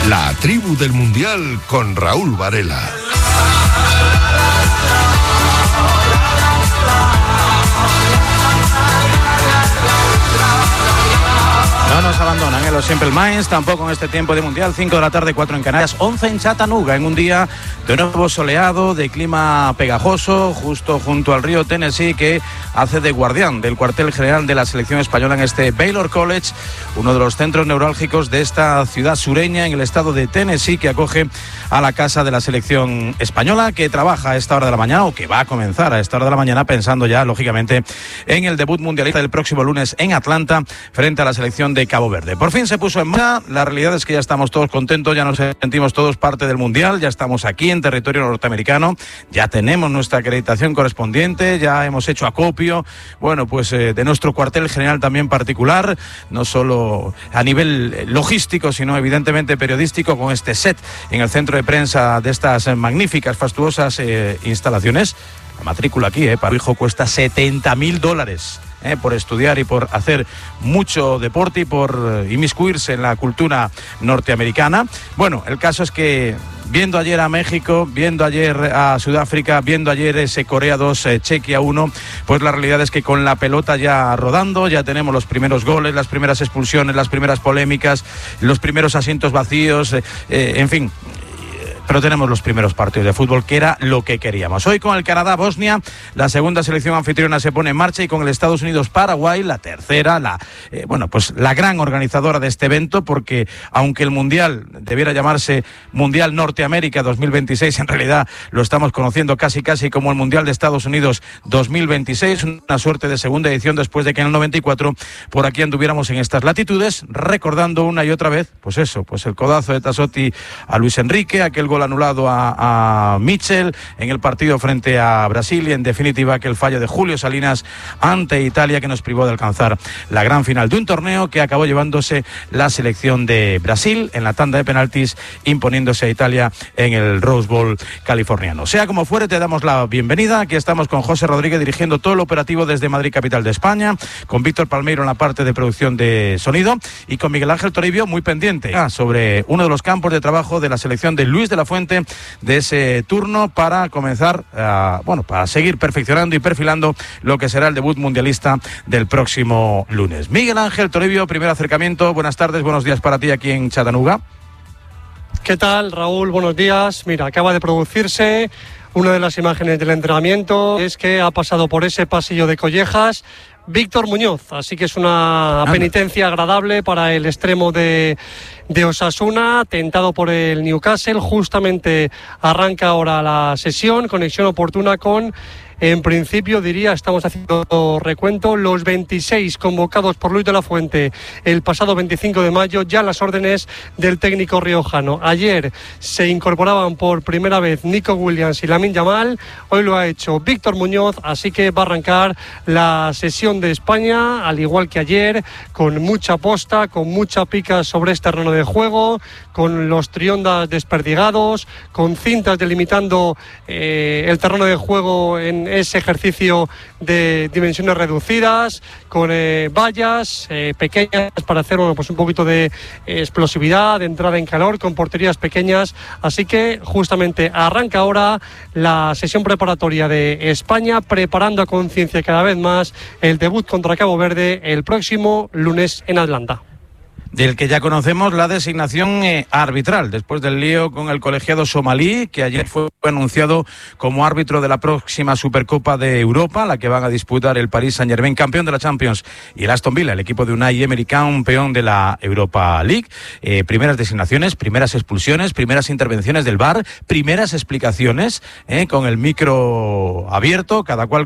La tribu del Mundial con Raúl Varela. No nos abandonan los Simple Minds, tampoco en este tiempo de Mundial. 5 de la tarde, 4 en Canarias, 11 en Chattanooga, en un día de nuevo soleado, de clima pegajoso, justo junto al río Tennessee, que hace de guardián del cuartel general de la selección española en este Baylor College, uno de los centros neurálgicos de esta ciudad sureña en el estado de Tennessee, que acoge a la casa de la selección española, que trabaja a esta hora de la mañana, o que va a comenzar a esta hora de la mañana, pensando ya, lógicamente, en el debut mundialista del próximo lunes en Atlanta, frente a la selección de Cabo Verde. Por fin se puso en marcha. La realidad es que ya estamos todos contentos, ya nos sentimos todos parte del Mundial, ya estamos aquí en territorio norteamericano, ya tenemos nuestra acreditación correspondiente, ya hemos hecho acopio, bueno, pues de nuestro cuartel general también particular, no solo a nivel logístico, sino evidentemente periodístico, con este set en el centro de prensa de estas magníficas, fastuosas instalaciones. La matrícula aquí, para mi hijo, cuesta $70,000. Por estudiar y por hacer mucho deporte y por inmiscuirse en la cultura norteamericana. Bueno, el caso es que viendo ayer a México, viendo ayer a Sudáfrica, viendo ayer ese Corea 2, Chequia 1, pues la realidad es que con la pelota ya rodando, ya tenemos los primeros goles, las primeras expulsiones, las primeras polémicas, los primeros asientos vacíos, en fin. Pero tenemos los primeros partidos de fútbol, que era lo que queríamos. Hoy con el Canadá-Bosnia, la segunda selección anfitriona se pone en marcha, y con el Estados Unidos-Paraguay, la tercera, la gran organizadora de este evento, porque aunque el Mundial debiera llamarse Mundial Norteamérica 2026, en realidad lo estamos conociendo casi como el Mundial de Estados Unidos 2026, una suerte de segunda edición después de que en el 94 por aquí anduviéramos en estas latitudes, recordando una y otra vez, pues el codazo de Tassotti a Luis Enrique, aquel gol anulado a Mitchell en el partido frente a Brasil, y en definitiva aquel fallo de Julio Salinas ante Italia, que nos privó de alcanzar la gran final de un torneo que acabó llevándose la selección de Brasil en la tanda de penaltis, imponiéndose a Italia en el Rose Bowl californiano. Sea como fuere, te damos la bienvenida. Aquí estamos con José Rodríguez dirigiendo todo el operativo desde Madrid, capital de España, con Víctor Palmeiro en la parte de producción de sonido, y con Miguel Ángel Toribio muy pendiente sobre uno de los campos de trabajo de la selección de Luis de la Fuente, de ese turno, para comenzar para seguir perfeccionando y perfilando lo que será el debut mundialista del próximo lunes. Miguel Ángel Toribio, primer acercamiento, buenas tardes, buenos días para ti aquí en Chattanooga. ¿Qué tal, Raúl? Buenos días. Mira, acaba de producirse una de las imágenes del entrenamiento, es que ha pasado por ese pasillo de collejas Víctor Muñoz, así que es una penitencia agradable para el extremo de Osasuna, tentado por el Newcastle. Justamente arranca ahora la sesión, conexión oportuna con, en principio diría, estamos haciendo recuento, los 26 convocados por Luis de la Fuente el pasado 25 de mayo, ya las órdenes del técnico riojano. Ayer se incorporaban por primera vez Nico Williams y Lamine Yamal, hoy lo ha hecho Víctor Muñoz, así que va a arrancar la sesión de España, al igual que ayer, con mucha posta, con mucha pica sobre este terreno de juego, con los triondas desperdigados, con cintas delimitando el terreno de juego en ese ejercicio de dimensiones reducidas, con vallas pequeñas para hacer un poquito de explosividad, de entrada en calor, con porterías pequeñas. Así que justamente arranca ahora la sesión preparatoria de España, preparando a conciencia cada vez más el debut contra Cabo Verde el próximo lunes en Atlanta. Del que ya conocemos la designación arbitral, después del lío con el colegiado somalí, que ayer fue anunciado como árbitro de la próxima Supercopa de Europa, la que van a disputar el Paris Saint-Germain, campeón de la Champions, y el Aston Villa, el equipo de Unai Emery, campeón de la Europa League. Primeras designaciones, primeras expulsiones, primeras intervenciones del VAR, primeras explicaciones con el micro abierto, cada cual